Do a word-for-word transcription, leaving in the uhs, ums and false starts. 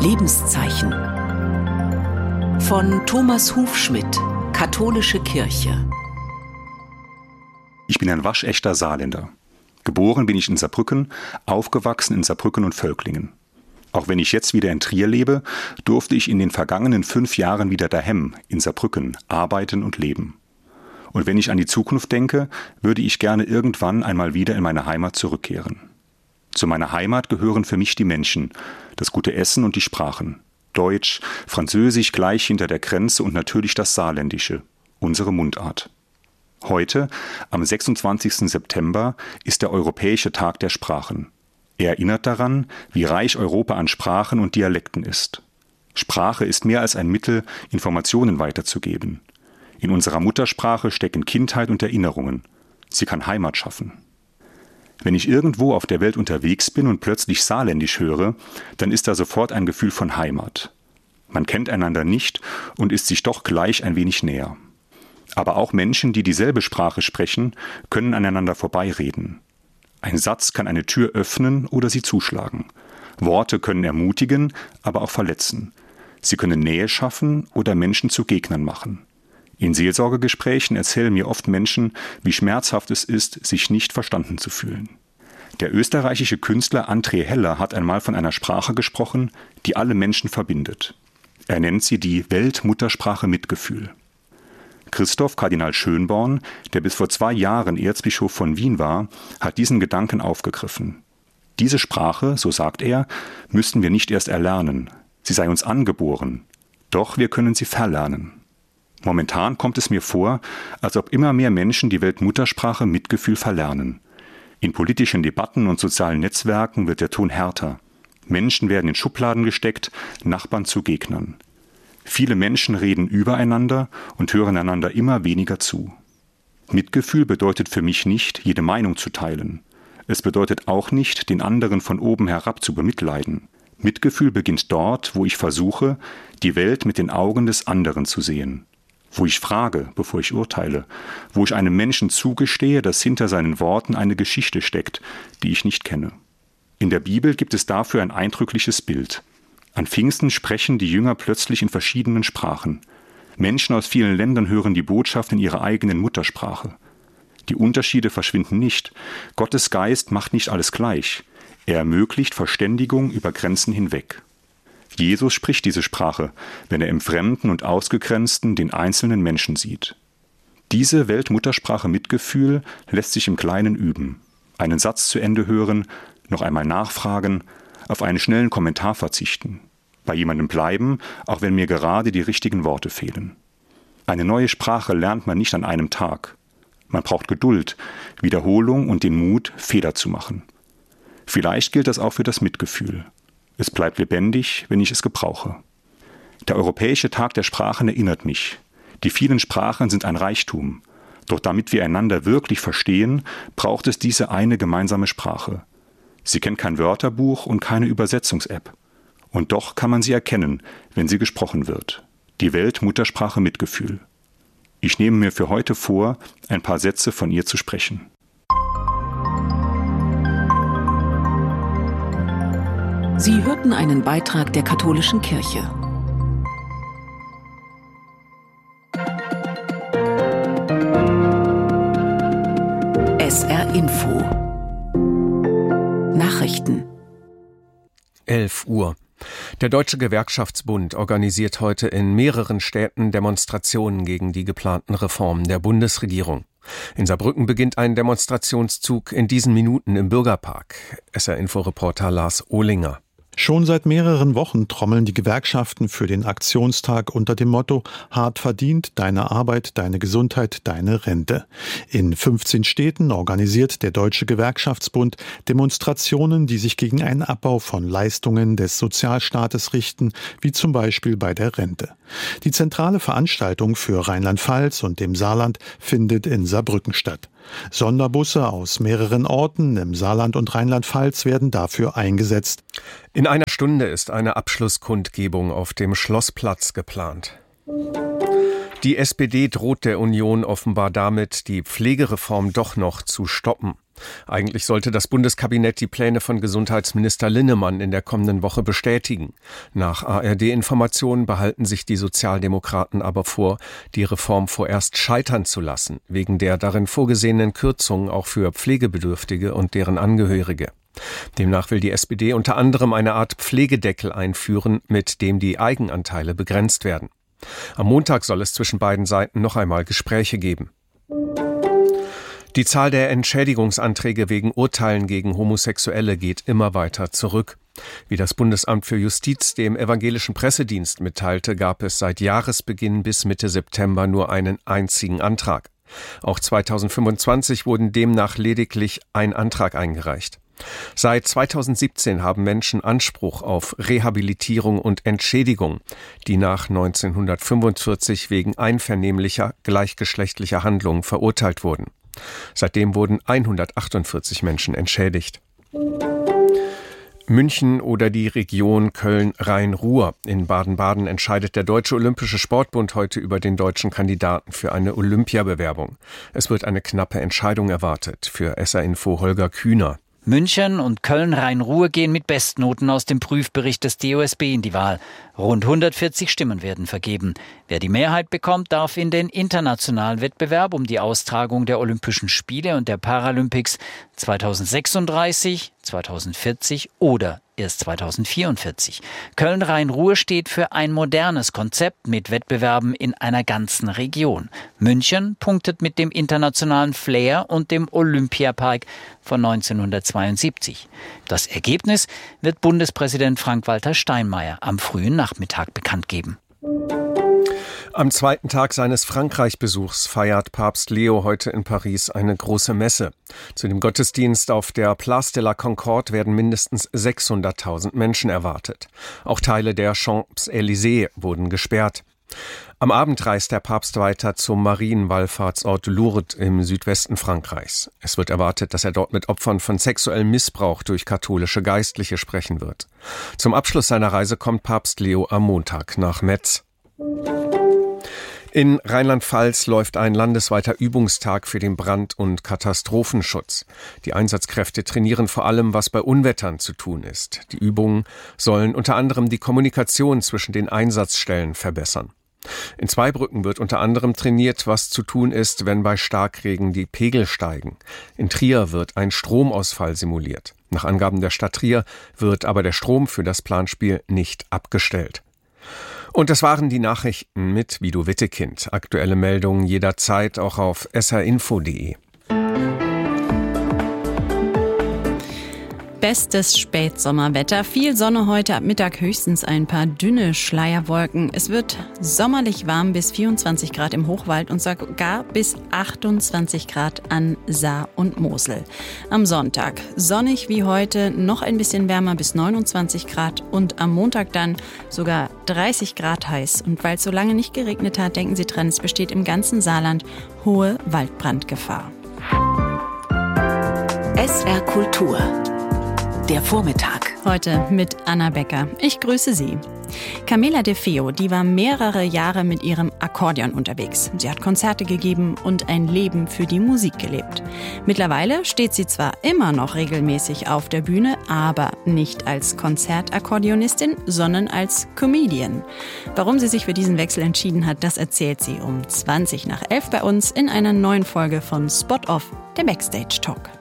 Lebenszeichen von Thomas Hufschmidt, Katholische Kirche. Ich bin ein waschechter Saarländer. Geboren bin ich in Saarbrücken, aufgewachsen in Saarbrücken und Völklingen. Auch wenn ich jetzt wieder in Trier lebe, durfte ich in den vergangenen fünf Jahren wieder daheim in Saarbrücken arbeiten und leben. Und wenn ich an die Zukunft denke, würde ich gerne irgendwann einmal wieder in meine Heimat zurückkehren. Zu meiner Heimat gehören für mich die Menschen, das gute Essen und die Sprachen. Deutsch, Französisch gleich hinter der Grenze und natürlich das Saarländische, unsere Mundart. Heute, am sechsundzwanzigsten September, ist der Europäische Tag der Sprachen. Er erinnert daran, wie reich Europa an Sprachen und Dialekten ist. Sprache ist mehr als ein Mittel, Informationen weiterzugeben. In unserer Muttersprache stecken Kindheit und Erinnerungen. Sie kann Heimat schaffen. Wenn ich irgendwo auf der Welt unterwegs bin und plötzlich Saarländisch höre, dann ist da sofort ein Gefühl von Heimat. Man kennt einander nicht und ist sich doch gleich ein wenig näher. Aber auch Menschen, die dieselbe Sprache sprechen, können aneinander vorbeireden. Ein Satz kann eine Tür öffnen oder sie zuschlagen. Worte können ermutigen, aber auch verletzen. Sie können Nähe schaffen oder Menschen zu Gegnern machen. In Seelsorgegesprächen erzählen mir oft Menschen, wie schmerzhaft es ist, sich nicht verstanden zu fühlen. Der österreichische Künstler André Heller hat einmal von einer Sprache gesprochen, die alle Menschen verbindet. Er nennt sie die Weltmuttersprache Mitgefühl. Christoph Kardinal Schönborn, der bis vor zwei Jahren Erzbischof von Wien war, hat diesen Gedanken aufgegriffen. Diese Sprache, so sagt er, müssten wir nicht erst erlernen. Sie sei uns angeboren. Doch wir können sie verlernen. Momentan kommt es mir vor, als ob immer mehr Menschen die Weltmuttersprache Mitgefühl verlernen. In politischen Debatten und sozialen Netzwerken wird der Ton härter. Menschen werden in Schubladen gesteckt, Nachbarn zu Gegnern. Viele Menschen reden übereinander und hören einander immer weniger zu. Mitgefühl bedeutet für mich nicht, jede Meinung zu teilen. Es bedeutet auch nicht, den anderen von oben herab zu bemitleiden. Mitgefühl beginnt dort, wo ich versuche, die Welt mit den Augen des anderen zu sehen. Wo ich frage, bevor ich urteile, wo ich einem Menschen zugestehe, dass hinter seinen Worten eine Geschichte steckt, die ich nicht kenne. In der Bibel gibt es dafür ein eindrückliches Bild. An Pfingsten sprechen die Jünger plötzlich in verschiedenen Sprachen. Menschen aus vielen Ländern hören die Botschaft in ihrer eigenen Muttersprache. Die Unterschiede verschwinden nicht. Gottes Geist macht nicht alles gleich. Er ermöglicht Verständigung über Grenzen hinweg. Jesus spricht diese Sprache, wenn er im Fremden und Ausgegrenzten den einzelnen Menschen sieht. Diese Weltmuttersprache Mitgefühl lässt sich im Kleinen üben. Einen Satz zu Ende hören, noch einmal nachfragen, auf einen schnellen Kommentar verzichten. Bei jemandem bleiben, auch wenn mir gerade die richtigen Worte fehlen. Eine neue Sprache lernt man nicht an einem Tag. Man braucht Geduld, Wiederholung und den Mut, Fehler zu machen. Vielleicht gilt das auch für das Mitgefühl. Es bleibt lebendig, wenn ich es gebrauche. Der Europäische Tag der Sprachen erinnert mich. Die vielen Sprachen sind ein Reichtum. Doch damit wir einander wirklich verstehen, braucht es diese eine gemeinsame Sprache. Sie kennt kein Wörterbuch und keine Übersetzungs-App. Und doch kann man sie erkennen, wenn sie gesprochen wird. Die Weltmuttersprache Mitgefühl. Ich nehme mir für heute vor, ein paar Sätze von ihr zu sprechen. Sie hörten einen Beitrag der Katholischen Kirche. S R Info Nachrichten elf Uhr. Der Deutsche Gewerkschaftsbund organisiert heute in mehreren Städten Demonstrationen gegen die geplanten Reformen der Bundesregierung. In Saarbrücken beginnt ein Demonstrationszug in diesen Minuten im Bürgerpark. S R-Info-Reporter Lars Ohlinger. Schon seit mehreren Wochen trommeln die Gewerkschaften für den Aktionstag unter dem Motto Hart verdient, deine Arbeit, deine Gesundheit, deine Rente. In fünfzehn Städten organisiert der Deutsche Gewerkschaftsbund Demonstrationen, die sich gegen einen Abbau von Leistungen des Sozialstaates richten, wie zum Beispiel bei der Rente. Die zentrale Veranstaltung für Rheinland-Pfalz und dem Saarland findet in Saarbrücken statt. Sonderbusse aus mehreren Orten im Saarland und Rheinland-Pfalz werden dafür eingesetzt. In einer Stunde ist eine Abschlusskundgebung auf dem Schlossplatz geplant. Die S P D droht der Union offenbar damit, die Pflegereform doch noch zu stoppen. Eigentlich sollte das Bundeskabinett die Pläne von Gesundheitsminister Linnemann in der kommenden Woche bestätigen. Nach A R D-Informationen behalten sich die Sozialdemokraten aber vor, die Reform vorerst scheitern zu lassen, wegen der darin vorgesehenen Kürzungen auch für Pflegebedürftige und deren Angehörige. Demnach will die S P D unter anderem eine Art Pflegedeckel einführen, mit dem die Eigenanteile begrenzt werden. Am Montag soll es zwischen beiden Seiten noch einmal Gespräche geben. Die Zahl der Entschädigungsanträge wegen Urteilen gegen Homosexuelle geht immer weiter zurück. Wie das Bundesamt für Justiz dem evangelischen Pressedienst mitteilte, gab es seit Jahresbeginn bis Mitte September nur einen einzigen Antrag. Auch zweitausendfünfundzwanzig wurden demnach lediglich ein Antrag eingereicht. Seit zweitausendsiebzehn haben Menschen Anspruch auf Rehabilitierung und Entschädigung, die nach neunzehnhundertfünfundvierzig wegen einvernehmlicher gleichgeschlechtlicher Handlungen verurteilt wurden. Seitdem wurden hundertachtundvierzig Menschen entschädigt. München oder die Region Köln-Rhein-Ruhr. In Baden-Baden entscheidet der Deutsche Olympische Sportbund heute über den deutschen Kandidaten für eine Olympiabewerbung. Es wird eine knappe Entscheidung erwartet. Für S R-Info Holger Kühner. München und Köln-Rhein-Ruhr gehen mit Bestnoten aus dem Prüfbericht des D O S B in die Wahl. Rund hundertvierzig Stimmen werden vergeben. Wer die Mehrheit bekommt, darf in den internationalen Wettbewerb um die Austragung der Olympischen Spiele und der Paralympics zweitausendsechsunddreißig, zweitausendvierzig oder erst zweitausendvierundvierzig. Köln-Rhein-Ruhr steht für ein modernes Konzept mit Wettbewerben in einer ganzen Region. München punktet mit dem internationalen Flair und dem Olympiapark von neunzehnhundertzweiundsiebzig. Das Ergebnis wird Bundespräsident Frank-Walter Steinmeier am frühen Nachmittag bekannt geben. Am zweiten Tag seines Frankreich-Besuchs feiert Papst Leo heute in Paris eine große Messe. Zu dem Gottesdienst auf der Place de la Concorde werden mindestens sechshunderttausend Menschen erwartet. Auch Teile der Champs-Élysées wurden gesperrt. Am Abend reist der Papst weiter zum Marienwallfahrtsort Lourdes im Südwesten Frankreichs. Es wird erwartet, dass er dort mit Opfern von sexuellem Missbrauch durch katholische Geistliche sprechen wird. Zum Abschluss seiner Reise kommt Papst Leo am Montag nach Metz. In Rheinland-Pfalz läuft ein landesweiter Übungstag für den Brand- und Katastrophenschutz. Die Einsatzkräfte trainieren vor allem, was bei Unwettern zu tun ist. Die Übungen sollen unter anderem die Kommunikation zwischen den Einsatzstellen verbessern. In Zweibrücken wird unter anderem trainiert, was zu tun ist, wenn bei Starkregen die Pegel steigen. In Trier wird ein Stromausfall simuliert. Nach Angaben der Stadt Trier wird aber der Strom für das Planspiel nicht abgestellt. Und das waren die Nachrichten mit Vido Wittekind. Aktuelle Meldungen jederzeit auch auf s r info punkt d e. Bestes Spätsommerwetter. Viel Sonne heute, ab Mittag höchstens ein paar dünne Schleierwolken. Es wird sommerlich warm bis vierundzwanzig Grad im Hochwald und sogar bis achtundzwanzig Grad an Saar und Mosel. Am Sonntag sonnig wie heute, noch ein bisschen wärmer bis neunundzwanzig Grad und am Montag dann sogar dreißig Grad heiß. Und weil es so lange nicht geregnet hat, denken Sie dran, es besteht im ganzen Saarland hohe Waldbrandgefahr. S R Kultur. Der Vormittag. Heute mit Anna Becker. Ich grüße Sie. Camila De Feo, die war mehrere Jahre mit ihrem Akkordeon unterwegs. Sie hat Konzerte gegeben und ein Leben für die Musik gelebt. Mittlerweile steht sie zwar immer noch regelmäßig auf der Bühne, aber nicht als Konzertakkordeonistin, sondern als Comedian. Warum sie sich für diesen Wechsel entschieden hat, das erzählt sie um zwanzig nach elf bei uns in einer neuen Folge von Spot Off, der Backstage Talk.